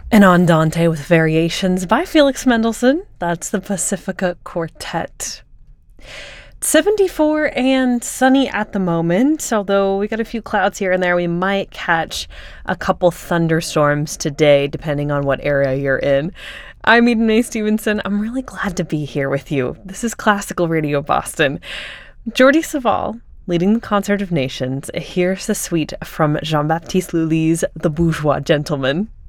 An Andante with Variations by Felix Mendelssohn. That's the Pacifica Quartet. 74 and sunny at the moment, although we got a few clouds here and there. We might catch a couple thunderstorms today, depending on what area you're in. I'm Eden Mae Stevenson. I'm really glad to be here with you. This is Classical Radio Boston. Jordi Savall, leading the Concert of Nations. Here's the suite from Jean-Baptiste Lully's The Bourgeois Gentleman.